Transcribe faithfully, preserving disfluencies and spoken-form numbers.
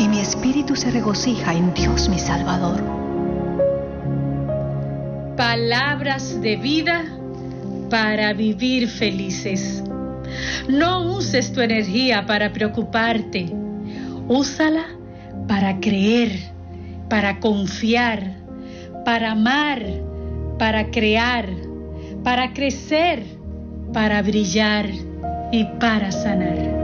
y mi espíritu se regocija en Dios mi Salvador. Palabras de vida para vivir felices. No uses tu energía para preocuparte. Úsala para creer, para confiar, para amar, para crear, para crecer, para brillar y para sanar.